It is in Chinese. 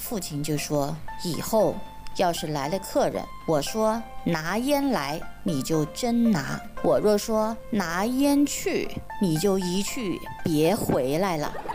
父亲就说，以后要是来了客人，我说拿烟来，你就真拿；我若说拿烟去，你就一去别回来了。